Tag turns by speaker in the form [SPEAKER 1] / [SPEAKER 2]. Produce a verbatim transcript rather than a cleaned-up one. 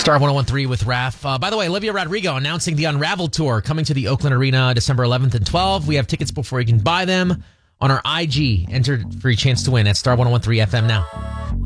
[SPEAKER 1] Star one oh one three with Raph. Uh, by the way, Olivia Rodrigo announcing the Unravel Tour coming to the Oakland Arena December eleventh and twelfth. We have tickets before you can buy them on our I G. Enter for your chance to win at Star one oh one three F M now.